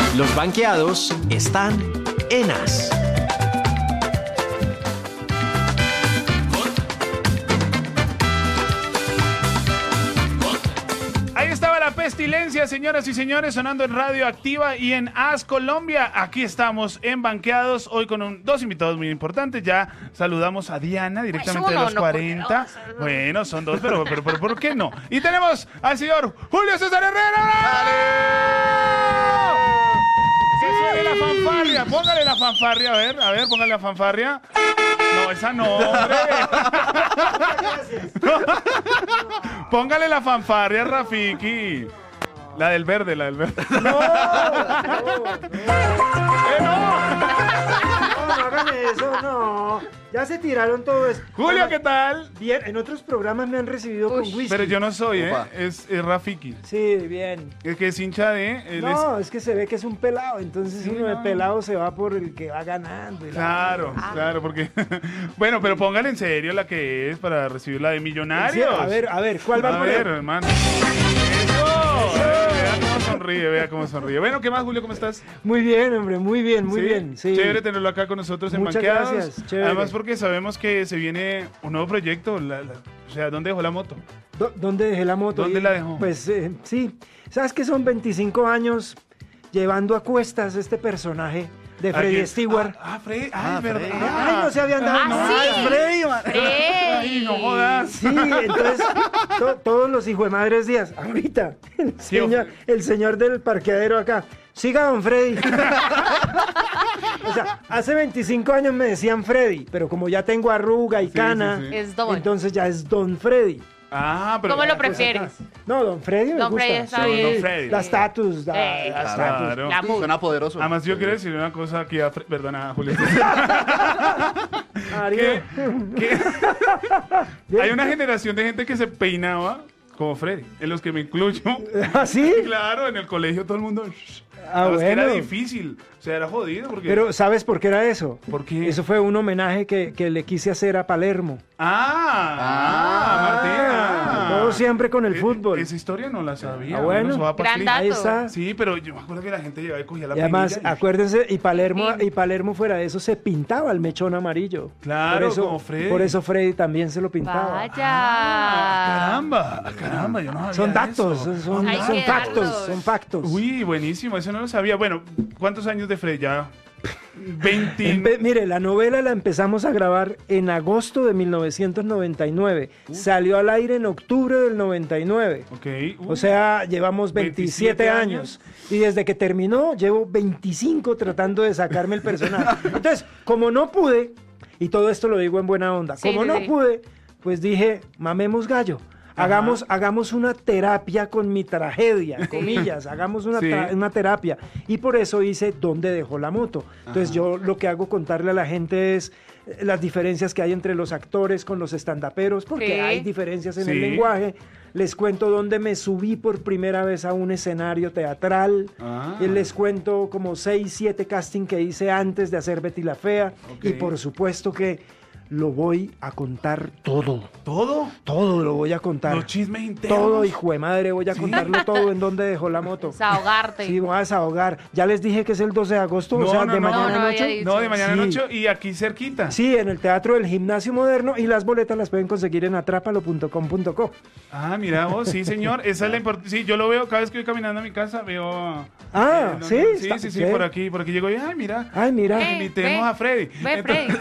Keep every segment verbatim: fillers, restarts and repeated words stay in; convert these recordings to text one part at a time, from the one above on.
Los banqueados están en As. Pestilencia, señoras y señores, sonando en Radio Activa y en As Colombia. Aquí estamos en Banqueados, hoy con un, dos invitados muy importantes. Ya saludamos a Diana directamente uno, de los no, cuarenta. No. Bueno, son dos, pero, pero, pero ¿por qué no? Y tenemos al señor Julio César Herrera. ¡Que suene la fanfarria! Póngale la fanfarria, a ver, a ver, póngale la fanfarria. No, esa no, hombre. Póngale la fanfarria, Rafiki. La del verde, la del verde. No, no, no. ¡Eh, no! No, no hagan eso, no. Ya se tiraron todo eso. Julio, ¿qué tal? Bien, en otros programas me han recibido Uy, con whisky. Pero yo no soy, ¿eh? Opa. Es, es Rafiki. Sí, bien. Es que es hincha de... él No, es- es que se ve que es un pelado, entonces Sí, uno de no. pelado se va por el que va ganando. y la- Claro, claro, porque... Bueno, pero póngale en serio la que es para recibir la de Sí, millonarios. a ver, a ver, ¿cuál va A a ver, poner? hermano. Eso. Vea cómo sonríe, vea cómo sonríe. Bueno, ¿qué más, Julio? ¿Cómo estás? Muy bien, hombre, muy bien, muy ¿Sí? bien. Sí. Chévere tenerlo acá con nosotros en Muchas Banqueados. gracias, chévere. Además, porque sabemos que se viene un nuevo proyecto. la- la- o sea, ¿dónde dejó la moto? Do- ¿Dónde dejé la moto? ¿Dónde Y, la dejó? Pues eh, sí, sabes que son veinticinco años llevando a cuestas este personaje de Freddy Aquí- Stewart. Ah, ah, Freddy. Ah, Ah, es verdad. Freddy. Ay, no se habían dado Ah, cuenta. sí. Freddy, man. Ay, no jodas. Sí, entonces to- todos los hijos de madres días, ahorita, el señor, el señor del parqueadero acá, siga don Freddy. O sea, hace veinticinco años me decían Freddy, pero como ya tengo arruga y Sí, cana, sí, sí. Es Don. entonces ya es don Freddy. Ah, pero... ¿Cómo lo Pues prefieres? acá. No, don Freddy me Don gusta. Freddy está Sí, bien. Don Freddy. La status, la, Eh, la claro. status. La mu- Suena poderoso. Además, yo quiero decir una cosa aquí a Fre- Perdona, Julio. Ariel. que, que hay una generación de gente que se peinaba como Freddy, en los que me incluyo. ¿Ah, sí? Claro, en el colegio todo el mundo... Ah, Además que era bueno. difícil, o sea, era jodido porque... Pero ¿sabes por qué era eso? ¿Por qué? Eso fue un homenaje que, que le quise hacer a Palermo. Ah, ah, Ah, Martín. ah. todo siempre con el Eh, fútbol. Esa historia no la sabía. Ah, bueno. Eso va pa' Gran clip. dato. Ahí está. Sí, pero yo me acuerdo que la gente llegaba y cogía la Y además, peinilla y- acuérdense, y Palermo, Sí. y Palermo fuera de eso se pintaba el mechón amarillo. Claro, por eso, como Freddy. Por eso Freddy también se lo pintaba. Vaya. Ah, caramba, ah, caramba, yo no sabía Son datos, eso. son, son, Hay son que factos, darlos. son factos. Uy, buenísimo, eso no lo sabía. Bueno, ¿cuántos años de Freddy ya? veinte. Empe- mire, la novela la empezamos a grabar en agosto de mil novecientos noventa y nueve. Salió al aire en octubre del noventa y nueve. Ok. O sea, llevamos veintisiete, veintisiete años. Y desde que terminó, llevo veinticinco tratando de sacarme el personaje. Entonces, como no pude, y todo esto lo digo en buena onda, Sí, como sí, no sí. pude, pues dije, mamemos gallo. Hagamos, hagamos una terapia con mi tragedia, comillas, hagamos una, Sí. tra- una terapia. Y por eso hice ¿Dónde dejó la moto? Entonces yo lo que hago contarle a la gente es eh, las diferencias que hay entre los actores con los estandaperos, porque Sí. hay diferencias en el Sí. lenguaje. Les cuento dónde me subí por primera vez a un escenario teatral. Ah. Y les cuento como seis, siete casting que hice antes de hacer Betty la Fea. Ok. Y por supuesto que lo voy a contar todo. ¿Todo? Todo lo voy a contar. Los chismes internos. Todo, hijo de madre, voy a contarlo todo en dónde dejó la moto. Desahogarte. Sí, voy a desahogar. Ya les dije que es el doce de agosto, No, o sea, no, de no. mañana No, no en había ocho. dicho. No, de mañana en Sí. ocho y aquí cerquita. Sí, en el Teatro del Gimnasio Moderno y las boletas las pueden conseguir en atrápalo punto com punto co. Ah, mira vos, sí, señor. Esa es la importancia. Sí, yo lo veo cada vez que voy caminando a mi casa, veo. Ah, no, ¿sí? no, Sí, Está- sí, sí, ¿sí? por aquí, por aquí llego y, ay, mira. Ay, mira. Eh, Invitemos ve, a Freddy. Ve, Freddy.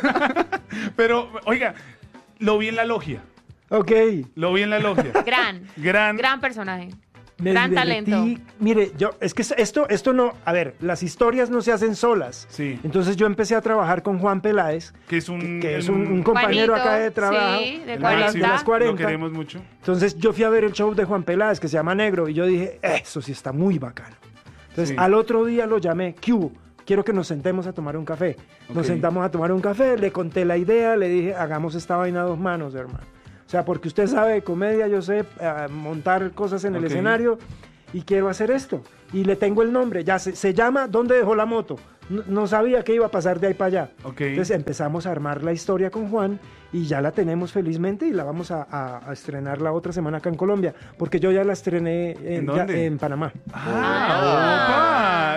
Pero, oiga, lo vi en la logia. Ok. Lo vi en la logia. Gran. Gran. Gran personaje. Me Gran divertí. talento. Mire, yo, es que esto, esto no, a ver, las historias no se hacen solas. Sí. Entonces yo empecé a trabajar con Juan Peláez, Que es un. que es el- un, un compañero Juanito, acá de trabajo. sí, de el las- máximo. de las Lo cuarenta. queremos mucho. Entonces yo fui a ver el show de Juan Peláez que se llama Negro y yo dije, eso sí está muy bacano. Entonces Sí. al otro día lo llamé, ¿qué hubo? Quiero que nos sentemos a tomar un café. Nos Ok. sentamos a tomar un café, le conté la idea, le dije, hagamos esta vaina a dos manos, hermano. O sea, porque usted sabe de comedia, yo sé eh, montar cosas en el Ok. escenario y quiero hacer esto. Y le tengo el nombre, ya se, se llama ¿Dónde dejó la moto? No, no sabía qué iba a pasar de ahí para allá. Ok. Entonces empezamos a armar la historia con Juan y ya la tenemos felizmente y la vamos a, a- a estrenar la otra semana acá en Colombia, porque yo ya la estrené en, ¿En ya- dónde? en Panamá. Ah, opa. Y Y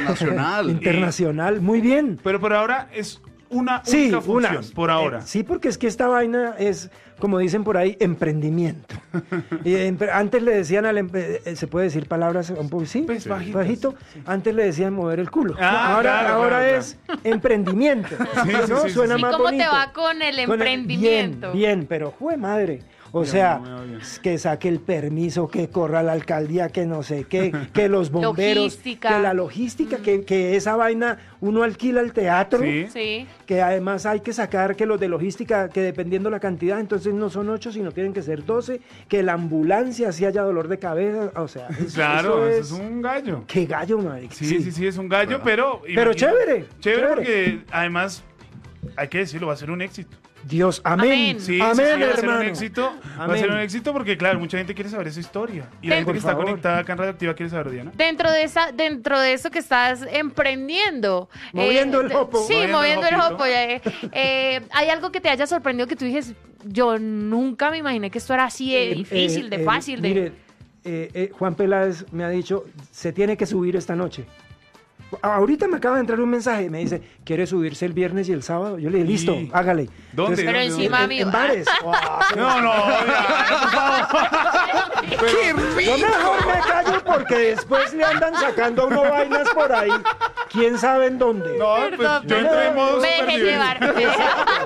internacional. Internacional, muy bien. Pero por ahora es una Sí, única función, una. por ahora. Eh, sí, porque es que esta vaina es, como dicen por ahí, emprendimiento. Y, em, antes le decían al... empe- eh, ¿se puede decir palabras un poco? Sí, Pues, bajitas, bajito. Antes le decían mover el culo. Ah, ahora claro, ahora claro, es emprendimiento. sí, ¿no? sí, sí, Suena sí. más ¿Y cómo bonito. te va con el Con el- emprendimiento? Bien, bien, pero jue madre. O Bien, sea, muy bien. que saque el permiso, que corra la alcaldía, que no sé qué, que los bomberos, Logística. que la logística, que, que esa vaina uno alquila el teatro, Sí. Sí. que además hay que sacar que los de logística, que dependiendo la cantidad, entonces no son ocho, sino tienen que ser doce, que la ambulancia si haya dolor de cabeza, o sea, eso, Claro, eso eso es un gallo. Qué gallo, marica. Sí, sí, sí, es un gallo, pero... Pero imagínate- chévere, Chévere chévere. porque además, hay que decirlo, va a ser un éxito. Dios, amén. Amén. Sí, amén, sí, sí, va a ser hermano. un éxito. Va a Amén. ser un éxito porque, claro, mucha gente quiere saber esa historia. Y la Ven, gente por que está favor. conectada acá en Radioactiva quiere saber, Diana. Dentro de esa, dentro de eso que estás emprendiendo. Moviendo el de- jopo. Sí, Moviendo moviendo, el el jopito. jopo. eh, eh, ¿hay algo que te haya sorprendido que tú dijes, yo nunca me imaginé que esto era así de Eh, difícil, eh, de eh, fácil? de... Mire, eh, eh, Juan Peláez me ha dicho, se tiene que subir esta noche. A- Ahorita me acaba de entrar un mensaje, me dice, ¿quiere subirse el viernes y el sábado? Yo le dije, listo, Sí. hágale. ¿Dónde? Pero ¿Dónde? encima, ¿Dónde? en, en amigo. bares. No, no, Diana, por favor. Yo mejor me callo porque después le andan sacando a uno vainas por ahí. ¿Quién sabe en dónde? No, pues Perdón, yo perdón. entré en modo Me dejé supervivencia. llevar.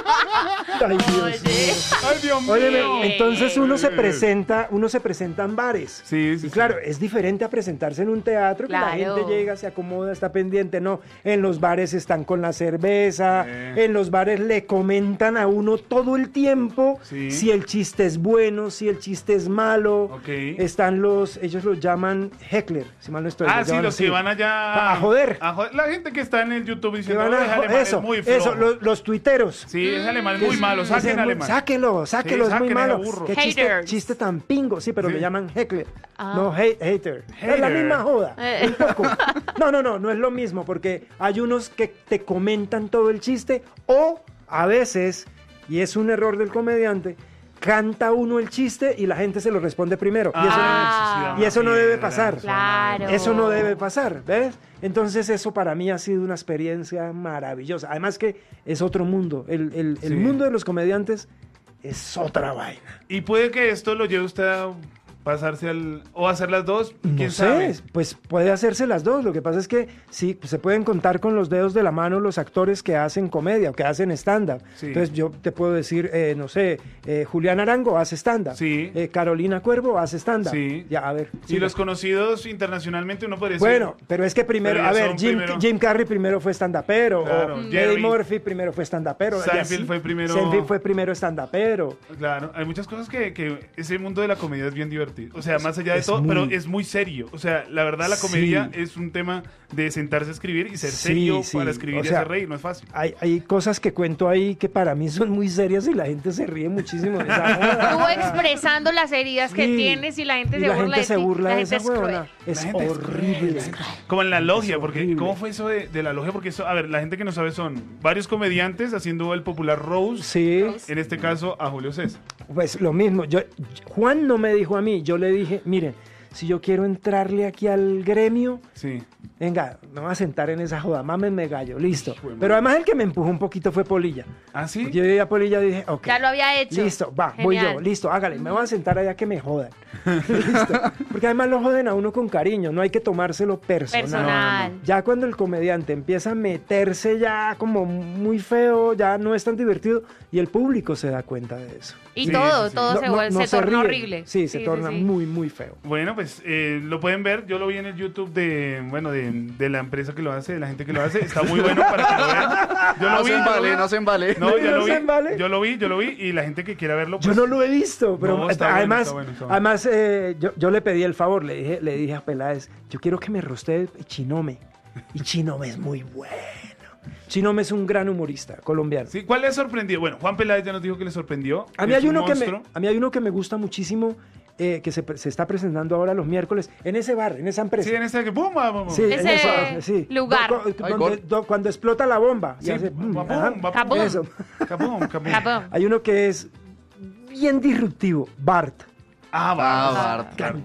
Ay, Dios Oye. mío. Ay, Dios mío. Óyeme, entonces uno se presenta, uno se presenta en bares. Sí, sí, Y sí. claro, es diferente a presentarse en un teatro, que la Claro. gente llega, se acomoda, está pendiente. No, en los bares están con la cerveza, Sí. en los bares le comentan a uno todo el tiempo Sí. si el chiste es bueno, si el chiste es malo. Ok. Están los, ellos los llaman heckler, si mal no estoy. Ah, los sí, llaman los así. que van allá A joder. a joder. La gente que está en el YouTube Que diciendo, van a "Ese jo- alemán eso, es muy flojo". eso, los, los tuiteros. Sí, ese alemán es Que muy es- malo, dicen, saquen muy- alemán. Sáquelo, sáquelo, Sí, es muy saquen ese malo. burro. Qué chiste, Haters. chiste tan pingo, sí, pero Sí. le llaman heckler. Ah. No, hate, hater. Es la Hater. misma joda, Eh. un poco. No, no, no, no es lo mismo, porque hay unos que te comentan todo el chiste, o a veces, y es un error del comediante, canta uno el chiste y la gente se lo responde primero. Y eso, Ah. y eso no debe pasar. Claro. Eso no debe pasar, ¿ves? Entonces eso para mí ha sido una experiencia maravillosa. Además que es otro mundo. El, el- el Sí. mundo de los comediantes es otra vaina. Y puede que esto lo lleve usted a pasarse al... o hacer las dos, No quién sé, sabe. pues puede hacerse las dos. Lo que pasa es que sí, pues, se pueden contar con los dedos de la mano los actores que hacen comedia o que hacen stand-up. Sí. Entonces yo te puedo decir, eh, no sé, eh, Julián Arango hace stand-up. Sí. Eh, Carolina Cuervo hace stand-up. Sí. Ya, a ver. Y siga. los conocidos internacionalmente uno podría decir... Bueno, pero es que primero, Pero ya a ver, son Jim, primero- Jim Carrey primero fue stand-upero, Claro, o Jerry. Eddie Murphy primero fue stand-upero. y Seinfeld así. fue primero- Seinfeld fue primero stand-upero. Claro, hay muchas cosas que, que ese mundo de la comedia es bien divertido. O sea, más allá de es todo, muy- pero es muy serio. O sea, la verdad la Sí. comedia es un tema de sentarse a escribir y ser Sí, serio sí. para escribir O y sea, hacer reír, no es fácil. Hay, hay cosas que cuento ahí que para mí son muy serias y la gente se ríe muchísimo de esa Tú joda. expresando las heridas que Sí. tienes y la gente Y se la burla gente de se ti. burla La de gente esa es cruel. huevona. Es La gente es horrible. Como en la logia, Es porque horrible. ¿cómo fue eso de, de la logia? Porque eso, a ver, la gente que no sabe son varios comediantes haciendo el popular Rose, Sí, en este caso a Julio César. pues lo mismo. Yo, Juan no me dijo a mí, yo le dije, miren, si yo quiero entrarle aquí al gremio, Sí. venga, me voy a sentar en esa joda, mámenme gallo, listo. Hijo de Pero madre. además el que me empujó un poquito fue Polilla. ¿Ah, sí? Yo llegué a Polilla y dije, ok. Ya lo había hecho. Listo, va, voy Genial. yo, listo, hágale, me voy a sentar allá que me jodan. Listo. Porque además lo joden a uno con cariño, no hay que tomárselo personal. Personal. Ya cuando el comediante empieza a meterse ya como muy feo, ya no es tan divertido y el público se da cuenta de eso. Y Sí, todo, sí, sí. todo No- se, no- vuelve- no se torna ríen. horrible. Sí, se torna sí. muy, muy feo. Bueno, pues eh, lo pueden ver. Yo lo vi en el YouTube de, bueno, de, de la empresa que lo hace, de la gente que lo hace. Está muy bueno para que lo vean. Yo No lo vi. se yo lo embale, vi. no se embale. No, yo ¿No lo se vi. embale? Yo lo vi, yo lo vi. Y la gente que quiera verlo, Yo pues, no lo he visto, pero No, está bueno, además, está bueno, está bueno. además eh, yo, yo le pedí el favor, le dije, le dije a Peláez, yo quiero que me roste Chinome. Y Chinome es muy bueno. Chinome es un gran humorista colombiano. Sí, ¿cuál le sorprendió? Bueno, Juan Peláez ya nos dijo que le sorprendió. A mí, Es hay un uno que me, monstruo. a mí hay uno que me gusta muchísimo, eh, que se, pre- se está presentando ahora los miércoles, en ese bar, en esa empresa. Sí, en este que ¡pum! Vamos, vamos. Sí, en Ese esa- sí. lugar. Do- do- Ay, donde- gol. do- cuando explota la bomba. y Sí, hace, vapum, mm, vapum, ajá. vapum. Kabum. Eso. Kabum, kabum. Kabum. Hay uno que es bien disruptivo, Bart. Ah, Ah, va. Bart. Canta,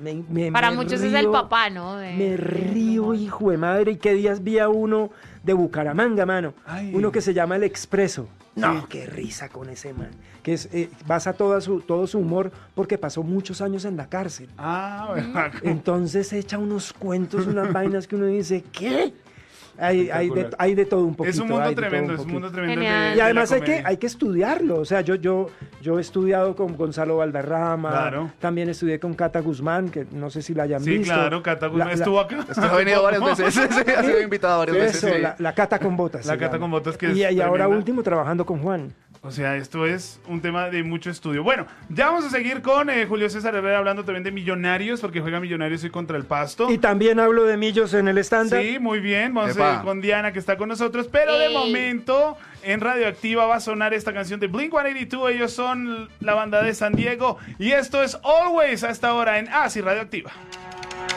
Me, me- Para me muchos es río, el papá, ¿no? De- Me del río, humor. hijo de madre. ¿Y qué días vi a uno de Bucaramanga, mano? Ay. Uno que se llama El Expreso. No, qué risa con ese man. Que es, eh, basa toda su, todo su humor porque pasó muchos años en la cárcel. Ah, ¿verdad? Entonces echa unos cuentos, unas vainas que uno dice, ¿qué? Hay, hay, de, hay de todo un poquito. Es un mundo hay de todo tremendo, un es un mundo poquito. tremendo. de- Genial. de Y la además hay que, comedia. hay que estudiarlo. O sea, yo, yo, yo he estudiado con Gonzalo Valderrama. Claro. También estudié con Cata Guzmán, que no sé si la hayan Sí, visto. claro, Cata Guzmán La- la- estuvo acá. Usted ha venido varias veces, ha sido invitado varias Eso, veces. sí. la, la Cata con botas. La se Cata llama. con botas, que es Y, y ahora tremenda. último trabajando con Juan. O sea, esto es un tema de mucho estudio. Bueno, ya vamos a seguir con eh, Julio César Herrera hablando también de Millonarios, porque juega Millonarios hoy contra el Pasto. Y también hablo de Millos en el estándar. Sí, muy bien. Vamos Epa. a ir con Diana, que está con nosotros. Pero de Ey. momento, en Radioactiva va a sonar esta canción de Blink ciento ochenta y dos. Ellos son la banda de San Diego. Y esto es Always a esta hora en Así Radioactiva.